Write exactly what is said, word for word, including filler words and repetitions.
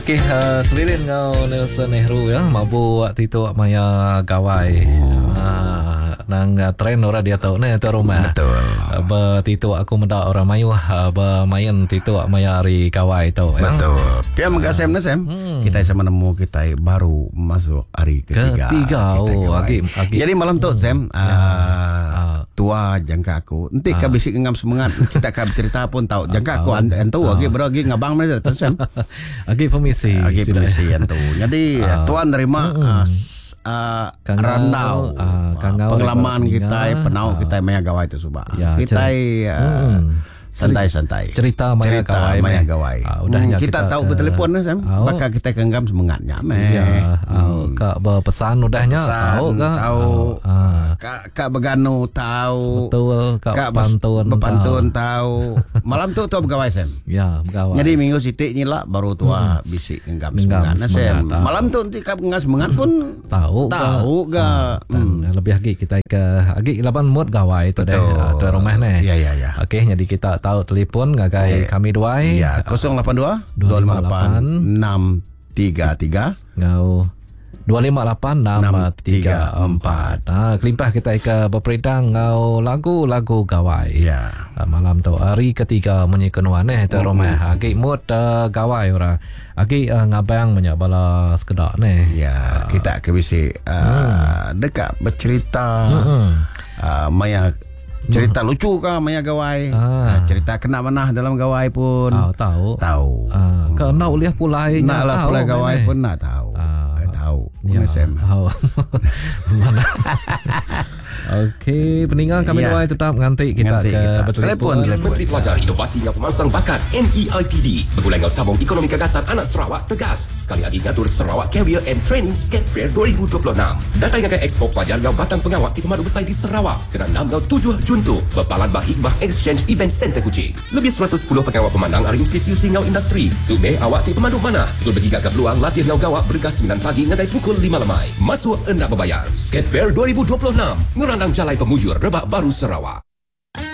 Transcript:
Okey, uh, selirin ngau Nelson Nehru ya, mabu waktu itu maya gawai. Oh. Uh, nang uh, trend orang dia tahu ni tu rumah. Betul. Uh, ba titu aku mendak orang mayu uh, ba main titu maya hari gawai tu ya. Betul. Pia megak Sam na Sam. Hmm. Kita sama nemu kita baru masuk hari ketiga. Ketiga. Oh, agi, agi. Jadi malam tu Sam, uh, uh, tua jangka aku. Nanti uh. kabisik ngam semangat kita akan bercerita pun tahu. Jangka aku antu agi bro agi ngabang mana tu Sam. Agi pemisi. Agi pemisi antu. Jadi uh. tuan nerima uh, Uh, randau uh, uh, pengalaman kita, penau kita maya gawai itu subah. Ya, kita uh, santai-santai cerita maya cerita gawai, maya gawai. Uh, udahnya hmm, kita, kita tahu ke telefon uh, Sam, uh, maka kita genggam semangatnya meh. Ya, hmm. Kak berpesan udahnya tahu kak. Tahu. Uh, kak kak beganu tahu. Betul kak, kak pantun berpantun tahu. Malam tu tu begawai Sam. Ya, begawai. Jadi minggu sitik ni lah baru tua hmm. bisik genggam semangat. Nah, Sam. Malam tu nanti kak genggam semangat pun tahu tahu ga. Hmm. Lebih lagi kita ke lagi lapan mood gawai tu deh. Tu rumah ni. Ya ya ya. Okey, jadi kita tahu telefon ngagai kami dua ya kosong lapan dua dua lima lapan enam tiga tiga ngau dua lima lapan enam tiga empat. Ah, kelimpah kita ke berperidang ngau lagu-lagu gawai. Ya. Ah, malam tu hari ketiga menyekenuan eh tu rumah. Agi mood uh, gawai ora. Agi uh, ngabang banyak bala sekedak ni. Ya, uh, kita ke bisi uh, hmm. dekat bercerita hmm. uh, maya cerita lucu kah maya gawai. Ah. Cerita kena mana dalam gawai pun. Oh, tahu. Tahu. Ah, hmm. Kena uliah pulai. Nak lah pulai gawai pun nak tahu. Ah. Tahu. Ya. Oh. Mana? Okey, peninggal kami ya. Doai tetap nganti kita nganti ke bertelepon. Menteri Pelajar Inovasi dan Pemangsang Bakat M E I T D bergulai ngau tabung ekonomi gagasan anak Sarawak tegas sekali lagi ngatur Sarawak Career and Training Skate Fair dua ribu dua puluh enam. Datai ngagai Expo Pelajar ngau batang pengawak di Pemadu Besar di Sarawak kena enam ngau tujuh Juntu berpalan bah Hikmah Exchange Event Center Kuching. Lebih seratus sepuluh pengawak pemandang dari institusi ngau industri. Tumeh awak ti pemandu mana? Betul bagi gagap peluang latihan ngau gawak bergas sembilan pagi ngagai pukul lima lemai. Masuk endak berbayar. Skate Fair dua ribu dua puluh enam. Ngurandang Jalai Pemujur Rebak Baru Sarawak.